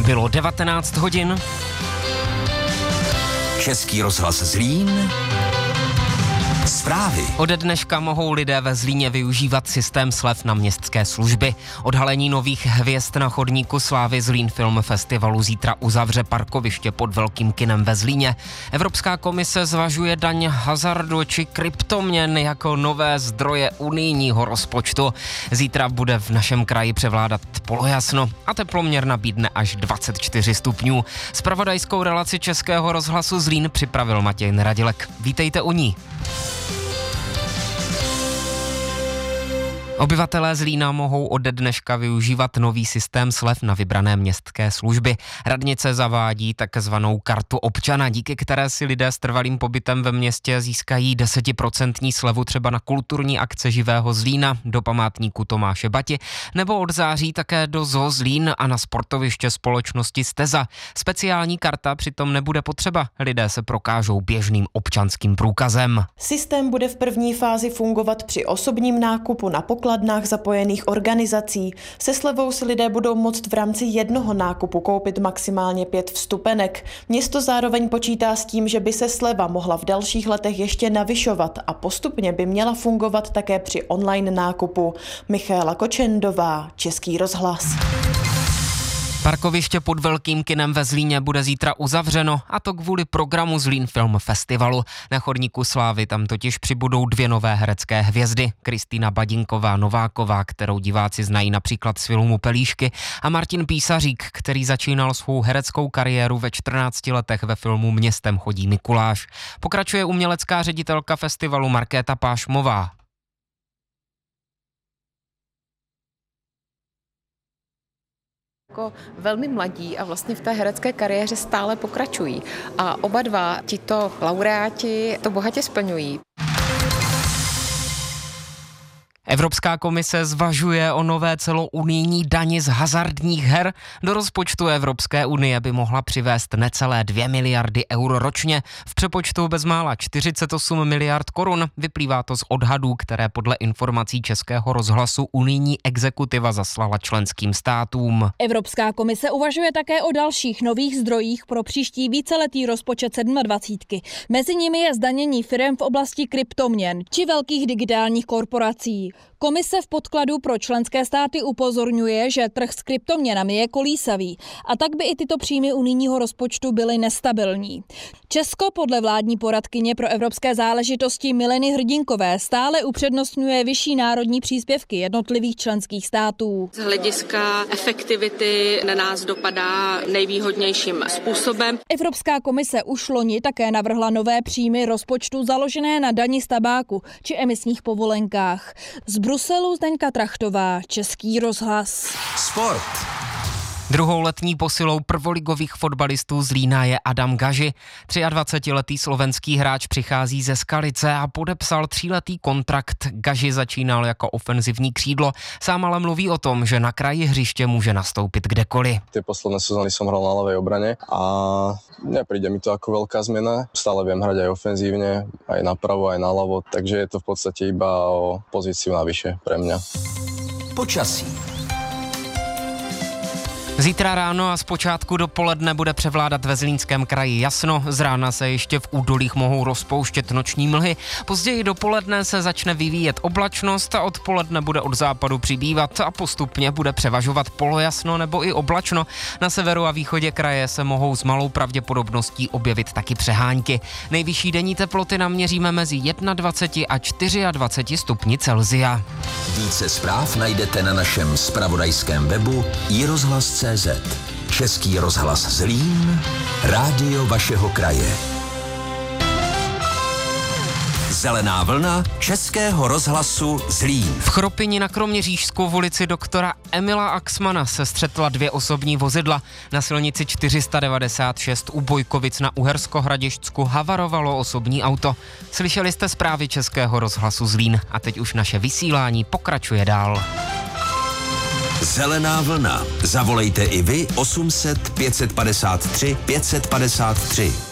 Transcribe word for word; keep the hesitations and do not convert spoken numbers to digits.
Bylo devatenáct hodin. Český rozhlas Zlín. Zprávy. Ode dneška mohou lidé ve Zlíně využívat systém slev na městské služby. Odhalení nových hvězd na chodníku slávy Zlín Film Festivalu zítra uzavře parkoviště pod Velkým kinem ve Zlíně. Evropská komise zvažuje daň hazardu či kryptoměn jako nové zdroje unijního rozpočtu. Zítra bude v našem kraji převládat polojasno a teploměr nabídne až dvacet čtyři stupňů. Zpravodajskou relaci Českého rozhlasu Zlín připravil Matěj Neradilek. Vítejte u ní. Obyvatelé Zlína mohou ode dneška využívat nový systém slev na vybrané městské služby. Radnice zavádí takzvanou kartu občana, díky které si lidé s trvalým pobytem ve městě získají desetiprocentní slevu třeba na kulturní akce Živého Zlína, do památníku Tomáše Bati, nebo od září také do Zoo Zlín a na sportoviště společnosti Steza. Speciální karta přitom nebude potřeba, lidé se prokážou běžným občanským průkazem. Systém bude v první fázi fungovat při osobním nákupu na pokladnách zapojených organizací. Se slevou si lidé budou moct v rámci jednoho nákupu koupit maximálně pět vstupenek. Město zároveň počítá s tím, že by se sleva mohla v dalších letech ještě navyšovat a postupně by měla fungovat také při online nákupu. Michaela Kočendová, Český rozhlas. Parkoviště pod Velkým kinem ve Zlíně bude zítra uzavřeno, a to kvůli programu Zlín Film Festivalu. Na chodníku slávy tam totiž přibudou dvě nové herecké hvězdy. Kristýna Badinková Nováková, kterou diváci znají například z filmu Pelíšky, a Martin Písařík, který začínal svou hereckou kariéru ve čtrnácti letech ve filmu Městem chodí Mikuláš. Pokračuje umělecká ředitelka festivalu Markéta Pášmová. Jako velmi mladí a vlastně v té herecké kariéře stále pokračují. A oba dva tito laureáti to bohatě splňují. Evropská komise zvažuje o nové celounijní dani z hazardních her. Do rozpočtu Evropské unie by mohla přivést necelé dvě miliardy eur ročně, v přepočtu bezmála čtyřicet osm miliard korun. Vyplývá to z odhadů, které podle informací Českého rozhlasu unijní exekutiva zaslala členským státům. Evropská komise uvažuje také o dalších nových zdrojích pro příští víceletý rozpočet dvacítky. Mezi nimi je zdanění firem v oblasti kryptoměn či velkých digitálních korporací. Komise v podkladu pro členské státy upozorňuje, že trh s kryptoměnami je kolísavý a tak by i tyto příjmy unijního rozpočtu byly nestabilní. Česko podle vládní poradkyně pro evropské záležitosti Mileny Hrdinkové stále upřednostňuje vyšší národní příspěvky jednotlivých členských států. Z hlediska efektivity na nás dopadá nejvýhodnějším způsobem. Evropská komise už loni také navrhla nové příjmy rozpočtu založené na dani z tabáku či emisních povolenkách. Z Bruselu Zdeňka Trachtová, Český rozhlas. Sport. Druhou letní posilou prvoligových fotbalistů Zlína je Adam Gaži. dvacetitříletý slovenský hráč přichází ze Skalice a podepsal tříletý kontrakt. Gaži začínal jako ofenzivní křídlo, sám ale mluví o tom, že na kraji hřiště může nastoupit kdekoliv. Tie posledné sezóny som hral na ľavej obrane a nepríde mi to ako veľká zmena. Stále viem hrať aj ofenzívne, aj napravo, aj naľavo, takže je to v podstate iba o pozíciu navyše pre mňa. Počasí. Zítra ráno a zpočátku dopoledne bude převládat ve Zlínském kraji jasno, z rána se ještě v údolích mohou rozpouštět noční mlhy, později dopoledne se začne vyvíjet oblačnost a odpoledne bude od západu přibývat a postupně bude převažovat polojasno nebo i oblačno. Na severu a východě kraje se mohou s malou pravděpodobností objevit taky přehánky. Nejvyšší denní teploty naměříme mezi dvacet jedna a dvacet čtyři stupni Celsia. Více zpráv najdete na našem zpravodajském webu i rozhlas tečka cé zet. Český rozhlas Zlín, rádio vašeho kraje. Zelená vlna Českého rozhlasu Zlín. V Chropini na Kroměřížsku v ulici doktora Emila Axmana se střetla dvě osobní vozidla. Na silnici čtyři sta devadesát šest u Bojkovic na Uhersko-Hradišťsku havarovalo osobní auto. Slyšeli jste zprávy Českého rozhlasu Zlín a teď už naše vysílání pokračuje dál. Zelená vlna. Zavolejte i vy osm set pět set padesát tři pět set padesát tři.